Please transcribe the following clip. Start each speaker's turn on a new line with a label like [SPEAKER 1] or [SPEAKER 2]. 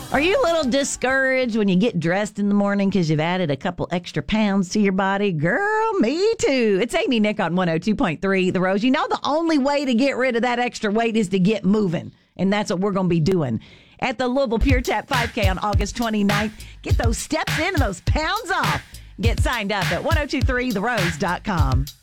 [SPEAKER 1] Are you a little discouraged when you get dressed in the morning because you've added a couple extra pounds to your body? Girl, me too. It's Amy Nick on 102.3 The Rose. You know the only way to get rid of that extra weight is to get moving. And that's what we're going to be doing at the Louisville Pure Tap 5K on August 29th. Get those steps in and those pounds off. Get signed up at 1023therose.com.